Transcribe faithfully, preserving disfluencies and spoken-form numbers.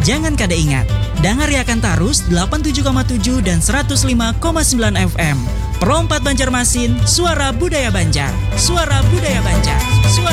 Jangan kada ingat, dengar Yakan Tarus delapan puluh tujuh koma tujuh dan seratus lima koma sembilan F M. Pro empat Banjarmasin, suara budaya Banjar. Suara budaya Banjar. Suara